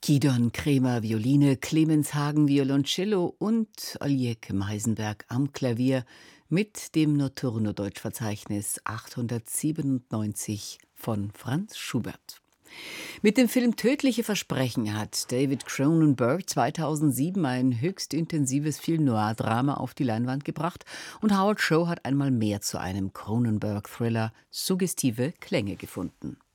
Gidon Kremer Violine, Clemens Hagen Violoncello und Oljek Meisenberg am Klavier mit dem Notturno-Deutschverzeichnis 897 von Franz Schubert. Mit dem Film Tödliche Versprechen hat David Cronenberg 2007 ein höchst intensives Film-Noir-Drama auf die Leinwand gebracht und Howard Shore hat einmal mehr zu einem Cronenberg-Thriller suggestive Klänge gefunden.